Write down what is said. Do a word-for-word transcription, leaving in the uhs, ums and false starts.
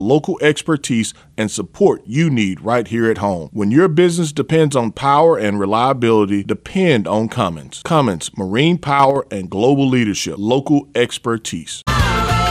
local expertise, and support you need right here at home. When your business depends on power and reliability, depend on Cummins. Cummins, marine power and global leadership, local expertise.